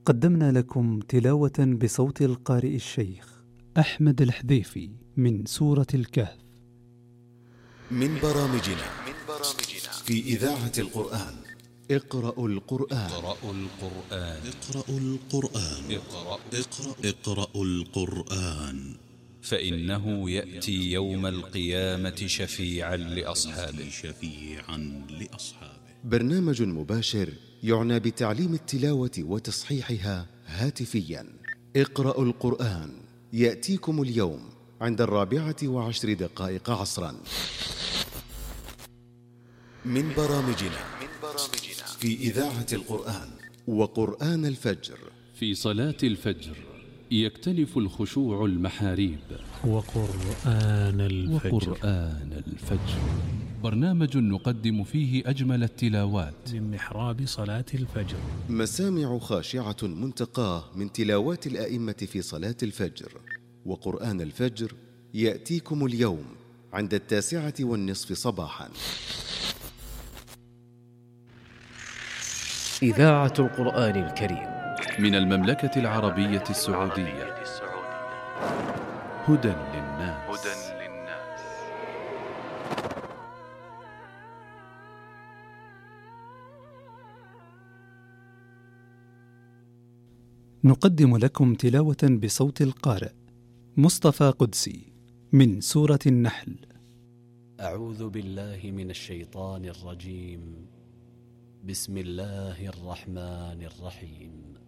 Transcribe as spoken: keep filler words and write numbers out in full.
قدمنا لكم تلاوة بصوت القارئ الشيخ أحمد الحذيفي من سورة الكهف من برامجنا في إذاعة القرآن. اقرأوا القرآن. اقرأوا القرآن. اقرأوا القرآن. اقرأ اقرأ اقرأوا القرآن فإنه يأتي يوم القيامة شفيعا لأصحابه. شفيعا لأصحابه. برنامج مباشر يعنى بتعليم التلاوة وتصحيحها هاتفيا. اقرأوا القرآن يأتيكم اليوم عند الرابعة وعشر دقائق عصرا. من برامجنا في إذاعة القرآن. وقرآن الفجر. في صلاة الفجر يكتنف الخشوع المحاريب. وقرآن الفجر. وقرآن الفجر برنامج نقدم فيه أجمل التلاوات من محراب صلاة الفجر. مسامع خاشعة منتقاه من تلاوات الأئمة في صلاة الفجر. وقرآن الفجر يأتيكم اليوم عند التاسعة والنصف صباحا. إذاعة القرآن الكريم من المملكة العربية السعودية. هدى للناس. نقدم لكم تلاوة بصوت القارئ مصطفى قدسي من سورة النحل. أعوذ بالله من الشيطان الرجيم. بسم الله الرحمن الرحيم.